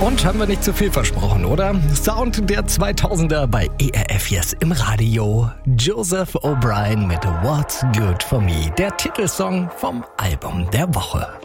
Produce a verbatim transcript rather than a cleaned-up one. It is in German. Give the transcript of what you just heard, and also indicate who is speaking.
Speaker 1: Und haben wir nicht zu viel versprochen, oder? Sound der zweitausender bei E R F Yes im Radio. Joseph O'Brien mit What's Good For Me, der Titelsong vom Album der Woche.